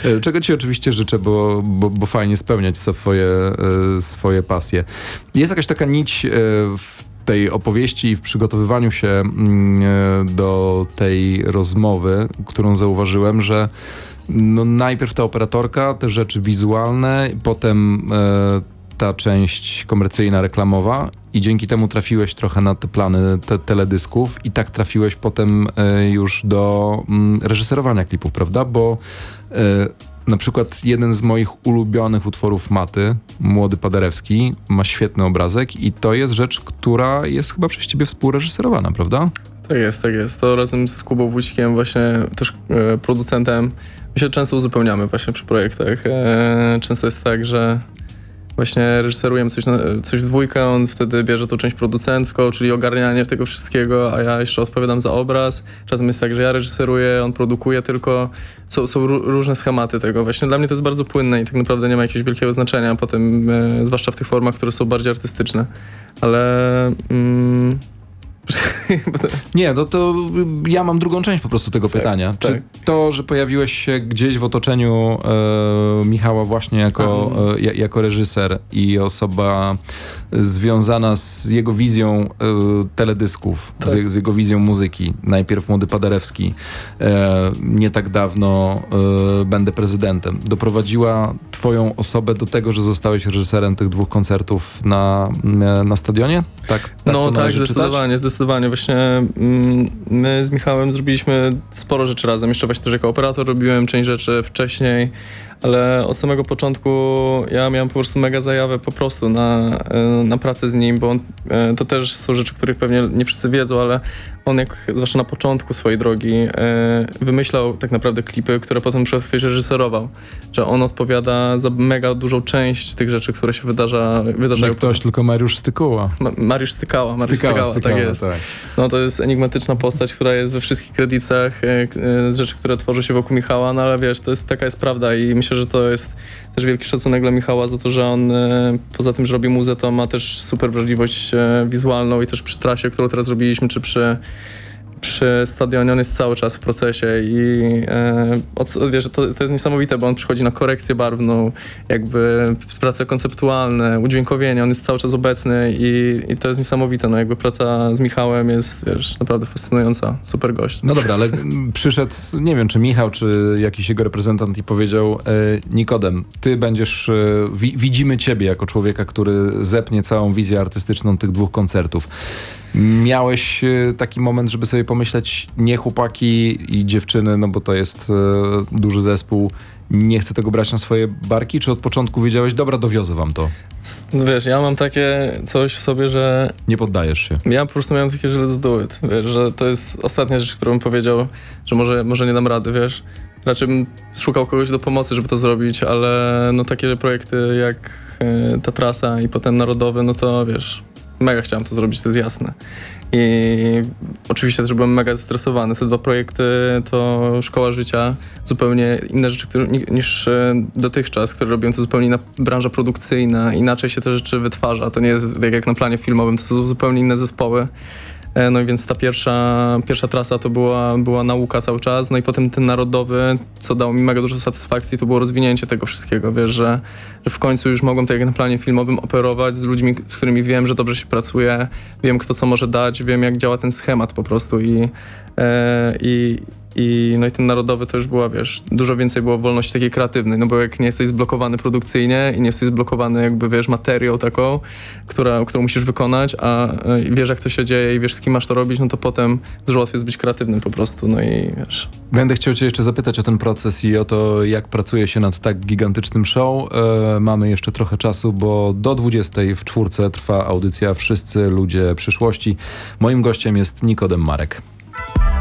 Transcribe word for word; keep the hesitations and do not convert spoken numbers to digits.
Czego ci oczywiście życzę, bo, bo, bo fajnie spełniać swoje, swoje pasje. Jest jakaś taka nić w tej opowieści i w przygotowywaniu się do tej rozmowy, którą zauważyłem, że no najpierw ta operatorka, te rzeczy wizualne, potem e, ta część komercyjna, reklamowa i dzięki temu trafiłeś trochę na te plany te, teledysków i tak trafiłeś potem e, już do m, reżyserowania klipów, prawda? Bo e, na przykład jeden z moich ulubionych utworów Maty, Młody Paderewski, ma świetny obrazek i to jest rzecz, która jest chyba przez ciebie współreżyserowana, prawda? Tak jest, tak jest. To razem z Kubą Wójcikiem, właśnie też e, producentem, my się często uzupełniamy właśnie przy projektach. E, często jest tak, że właśnie reżyserujemy coś, na, coś w dwójkę, on wtedy bierze tą część producencką, czyli ogarnianie tego wszystkiego, a ja jeszcze odpowiadam za obraz. Czasem jest tak, że ja reżyseruję, on produkuje, tylko są, są różne schematy tego. Właśnie dla mnie to jest bardzo płynne i tak naprawdę nie ma jakiegoś wielkiego znaczenia potem, e, zwłaszcza w tych formach, które są bardziej artystyczne. Ale... Mm, Nie, no to ja mam drugą część po prostu tego tak, pytania. Czy tak. to, że pojawiłeś się gdzieś w otoczeniu e, Michała właśnie jako, e, jako reżyser i osoba związana z jego wizją e, teledysków, tak. z, z jego wizją muzyki. Najpierw Młody Paderewski, e, nie tak dawno e, Będę prezydentem. Doprowadziła twoją osobę do tego, że zostałeś reżyserem tych dwóch koncertów na, na stadionie? Tak, tak no to tak, zdecydowanie, zdecydowanie. Zdecydowanie. Właśnie mm, my z Michałem zrobiliśmy sporo rzeczy razem. Jeszcze właśnie też jako operator robiłem część rzeczy wcześniej, ale od samego początku ja miałem po prostu mega zajawę po prostu na, na pracę z nim, bo on, to też są rzeczy, których pewnie nie wszyscy wiedzą, ale on jak, zwłaszcza na początku swojej drogi, wymyślał tak naprawdę klipy, które potem przez ktoś reżyserował. Że on odpowiada za mega dużą część tych rzeczy, które się wydarza, wydarzają. Nie ktoś, tylko Mariusz Stykuła. Ma, Mariusz Stykała. Mariusz Stykała, Stykała, Stykała, tak jest. Tak. No to jest enigmatyczna postać, która jest we wszystkich kredytach, e, e, rzeczy, które tworzy się wokół Michała, no ale wiesz, to jest, taka jest prawda i myślę, że to jest też wielki szacunek dla Michała za to, że on e, poza tym, że robi muzę, to ma też super wrażliwość e, wizualną i też przy trasie, którą teraz robiliśmy, czy przy przy stadionie on jest cały czas w procesie i e, od, wiesz, to, to jest niesamowite, bo on przychodzi na korekcję barwną, jakby prace konceptualne, udźwiękowienie, on jest cały czas obecny i, i to jest niesamowite, no jakby praca z Michałem jest, wiesz, naprawdę fascynująca, super gość. No dobra, ale przyszedł, nie wiem, czy Michał, czy jakiś jego reprezentant i powiedział e, Nikodem, ty będziesz, e, wi- widzimy ciebie jako człowieka, który zepnie całą wizję artystyczną tych dwóch koncertów. Miałeś taki moment, żeby sobie pomyśleć, nie chłopaki i dziewczyny, no bo to jest e, duży zespół, nie chcę tego brać na swoje barki, czy od początku wiedziałeś, dobra, dowiozę wam to? No wiesz, ja mam takie coś w sobie, że... Nie poddajesz się. Ja po prostu miałem takie, że let's do it, wiesz, że to jest ostatnia rzecz, którą bym powiedział, że może, może nie dam rady, wiesz. Raczej bym szukał kogoś do pomocy, żeby to zrobić, ale no takie projekty jak e, ta trasa i potem Narodowy, no to wiesz... Mega chciałem to zrobić, to jest jasne. I oczywiście też byłem mega zestresowany. Te dwa projekty to Szkoła Życia, zupełnie inne rzeczy które, niż dotychczas, które robiłem. To zupełnie inna branża produkcyjna, inaczej się te rzeczy wytwarza. To nie jest tak jak na planie filmowym, to są zupełnie inne zespoły. No i więc ta pierwsza, pierwsza trasa to była, była nauka cały czas, no i potem ten Narodowy, co dało mi mega dużo satysfakcji, to było rozwinięcie tego wszystkiego, wiesz, że, że w końcu już mogłem tak jak na planie filmowym operować z ludźmi, z którymi wiem, że dobrze się pracuje, wiem kto co może dać, wiem jak działa ten schemat po prostu i, e, i I, no i ten Narodowy to już była, wiesz, dużo więcej było wolności takiej kreatywnej, no bo jak nie jesteś zblokowany produkcyjnie i nie jesteś zblokowany jakby, wiesz, materią taką, która, którą musisz wykonać, a y, wiesz jak to się dzieje i wiesz z kim masz to robić, no to potem dużo łatwiej jest być kreatywnym po prostu, no i wiesz. Będę chciał cię jeszcze zapytać o ten proces i o to, jak pracuje się nad tak gigantycznym show. E, mamy jeszcze trochę czasu, bo do dwudziestej w czwórce trwa audycja Wszyscy Ludzie Przyszłości. Moim gościem jest Nikodem Marek.